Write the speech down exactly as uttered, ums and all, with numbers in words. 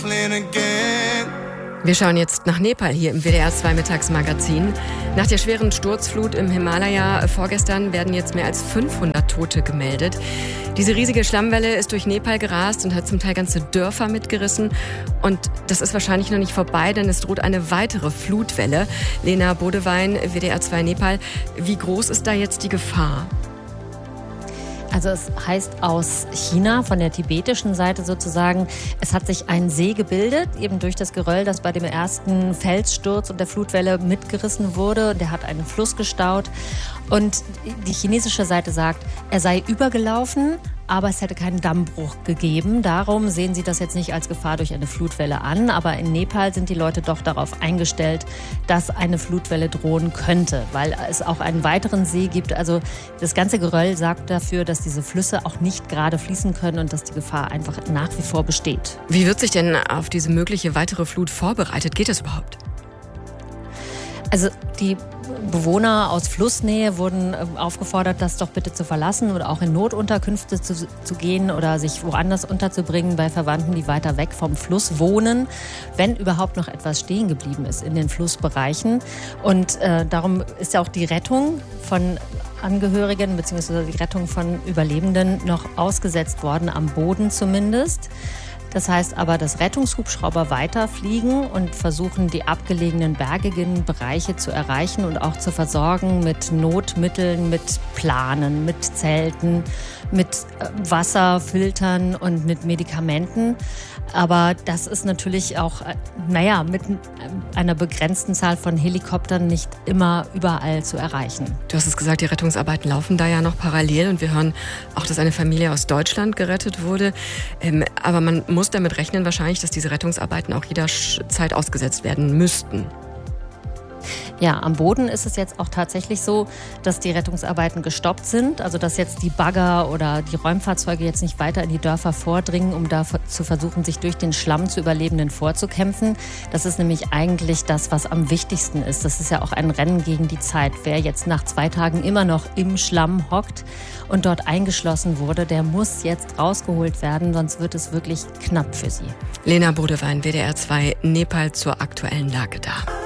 trifling again. Wir schauen jetzt nach Nepal hier im W D R zwei Mittagsmagazin. Nach der schweren Sturzflut im Himalaya vorgestern werden jetzt mehr als fünfhundert Tote gemeldet. Diese riesige Schlammwelle ist durch Nepal gerast und hat zum Teil ganze Dörfer mitgerissen. Und das ist wahrscheinlich noch nicht vorbei, denn es droht eine weitere Flutwelle. Lena Bodewein, W D R zwei Nepal. Wie groß ist da jetzt die Gefahr? Also es heißt aus China, von der tibetischen Seite sozusagen, es hat sich ein See gebildet, eben durch das Geröll, das bei dem ersten Felssturz und der Flutwelle mitgerissen wurde. Der hat einen Fluss gestaut. Und die chinesische Seite sagt, er sei übergelaufen, aber es hätte keinen Dammbruch gegeben. Darum sehen sie das jetzt nicht als Gefahr durch eine Flutwelle an. Aber in Nepal sind die Leute doch darauf eingestellt, dass eine Flutwelle drohen könnte, weil es auch einen weiteren See gibt. Also das ganze Geröll sorgt dafür, dass diese Flüsse auch nicht gerade fließen können und dass die Gefahr einfach nach wie vor besteht. Wie wird sich denn auf diese mögliche weitere Flut vorbereitet? Geht das überhaupt? Also die Bewohner aus Flussnähe wurden aufgefordert, das doch bitte zu verlassen oder auch in Notunterkünfte zu, zu gehen oder sich woanders unterzubringen bei Verwandten, die weiter weg vom Fluss wohnen, wenn überhaupt noch etwas stehen geblieben ist in den Flussbereichen. Und äh, darum ist ja auch die Rettung von Angehörigen bzw. die Rettung von Überlebenden noch ausgesetzt worden, am Boden zumindest. Das heißt aber, dass Rettungshubschrauber weiterfliegen und versuchen, die abgelegenen bergigen Bereiche zu erreichen und auch zu versorgen mit Notmitteln, mit Planen, mit Zelten, mit Wasserfiltern und mit Medikamenten. Aber das ist natürlich auch, naja, mit einer begrenzten Zahl von Helikoptern nicht immer überall zu erreichen. Du hast es gesagt, die Rettungsarbeiten laufen da ja noch parallel und wir hören auch, dass eine Familie aus Deutschland gerettet wurde. Ähm, aber man muss damit rechnen wahrscheinlich, dass diese Rettungsarbeiten auch jederzeit ausgesetzt werden müssten. Ja, am Boden ist es jetzt auch tatsächlich so, dass die Rettungsarbeiten gestoppt sind. Also dass jetzt die Bagger oder die Räumfahrzeuge jetzt nicht weiter in die Dörfer vordringen, um da zu versuchen, sich durch den Schlamm zu Überlebenden vorzukämpfen. Das ist nämlich eigentlich das, was am wichtigsten ist. Das ist ja auch ein Rennen gegen die Zeit. Wer jetzt nach zwei Tagen immer noch im Schlamm hockt und dort eingeschlossen wurde, der muss jetzt rausgeholt werden, sonst wird es wirklich knapp für sie. Lena Bodewein, W D R zwei Nepal zur aktuellen Lage da.